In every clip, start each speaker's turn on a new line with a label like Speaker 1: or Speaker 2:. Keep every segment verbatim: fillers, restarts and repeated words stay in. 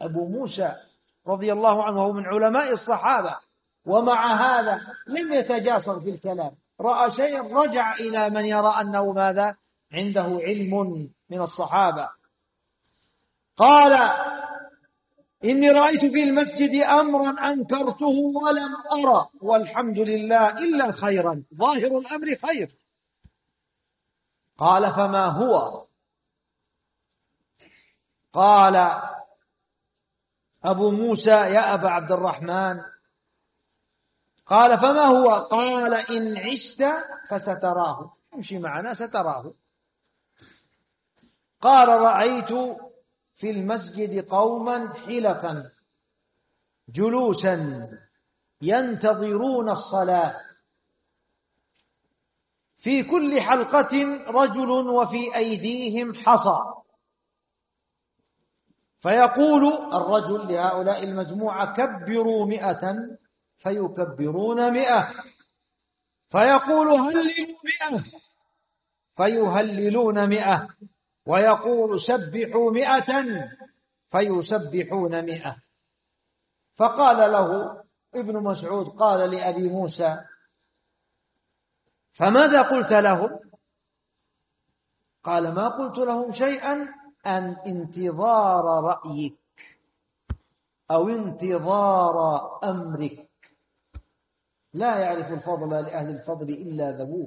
Speaker 1: أبو موسى رضي الله عنه وهو من علماء الصحابة، ومع هذا لم يتجاسر في الكلام، رأى شيئا رجع إلى من يرى أنه ماذا عنده علم من الصحابة. قال: إني رأيت في المسجد أمرا أنكرته ولم أرى والحمد لله إلا خيرا، ظاهر الأمر خير. قال: فما هو؟ قال أبو موسى: يا أبا عبد الرحمن. قال: فما هو؟ قال: إن عشت فستراه، امشي معنا ستراه. قال: رأيت في المسجد قوما حلقا جلوسا ينتظرون الصلاة، في كل حلقة رجل وفي أيديهم حصى، فيقول الرجل لهؤلاء المجموعة: كبروا مئة، فيكبرون مئة، فيقول: هللوا مئة، فيهللون مئة، ويقول: سبحوا مئة، فيسبحون مئة. فقال له ابن مسعود، قال لأبي موسى: فماذا قلت لهم؟ قال: ما قلت لهم شيئا، أن انتظار رأيك أو انتظار أمرك، لا يعرف الفضل لأهل الفضل إلا ذووه.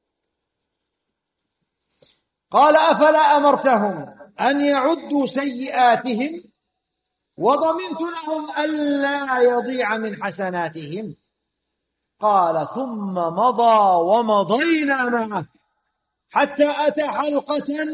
Speaker 1: قال: أفلا أمرتهم أن يعدوا سيئاتهم وضمنت لهم ألا يضيع من حسناتهم؟ قال: ثم مضى ومضينا معه حتى أتى حلقة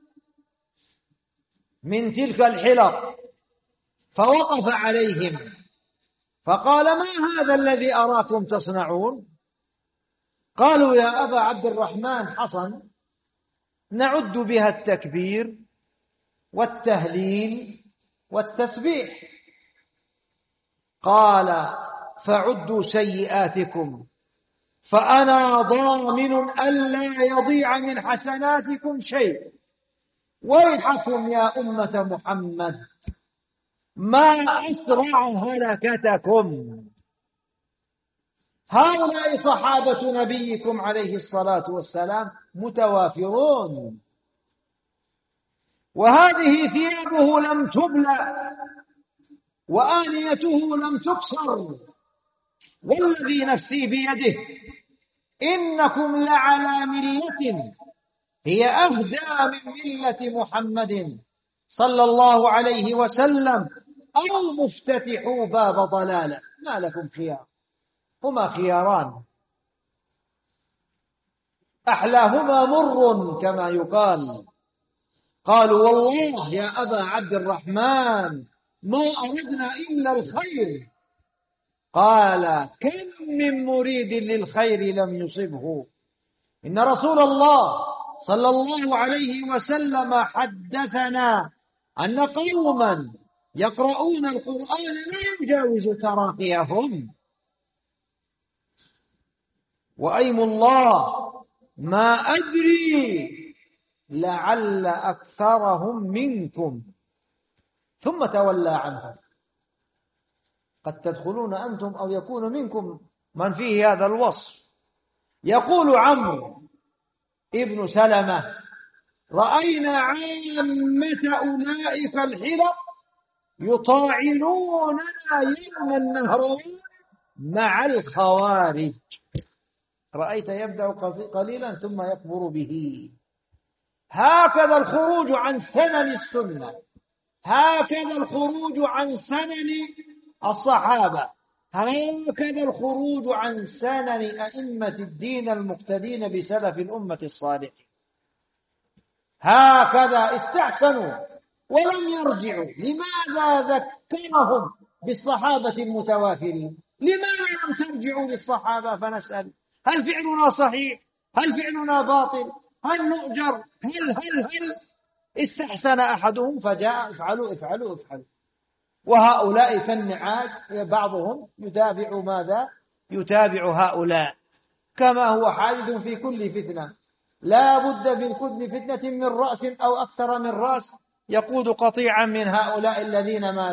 Speaker 1: من تلك الحلق فوقف عليهم فقال: ما هذا الذي أراكم تصنعون؟ قالوا: يا أبا عبد الرحمن، حصن نعد بها التكبير والتهليل والتسبيح. قال: فعدوا سيئاتكم فأنا ضامن ألا يضيع من حسناتكم شيء. ويحكم يا أمة محمد، ما أسرع هلكتكم. هؤلاء صحابة نبيكم عليه الصلاة والسلام متوافرون، وهذه ثيابه لم تبلى وآنيته لم تكسر، والذي نفسي بيده إنكم لعلى ملة هي أهدى من ملة محمد صلى الله عليه وسلم، أو مفتتحوا باب ضلالة. ما لكم خيار، هما خياران أحلاهما مر كما يقال. قالوا: والله يا أبا عبد الرحمن ما أردنا إلا الخير. قال: كم من مريد للخير لم يصبه. إن رسول الله صلى الله عليه وسلم حدثنا أن قوما يقرؤون القرآن لا يجاوز تراقيهم، وأيم الله ما أدري لعل أكثرهم منكم، ثم تولى عنهم. قد تدخلون أنتم أو يكون منكم من فيه هذا الوصف. يقول عمرو ابن سلمة: رأينا عامة أولئك الحلق يطاعنوننا يوم النهروان مع الخوارج. رأيت يبدأ قليلا ثم يكبر به. هكذا الخروج عن سنن السنة، هكذا الخروج عن سنن الصحابة، هكذا الخروج عن سنن أئمة الدين المقتدين بسلف الأمة الصالح. هكذا استحسنوا ولم يرجعوا. لماذا ذكرهم بالصحابة المتوافرين؟ لماذا لم ترجعوا للصحابة فنسأل: هل فعلنا صحيح؟ هل فعلنا باطل؟ هل نؤجر؟ هل هل هل استحسن أحدهم فجاء: افعلوا افعلوا افعلوا. وهؤلاء كالنعاج، بعضهم يتابع ماذا؟ يتابع هؤلاء، كما هو حادث في كل فتنة. لا بد في كل فتنة من رأس أو أكثر من رأس يقود قطيعا من هؤلاء الذين ماذا؟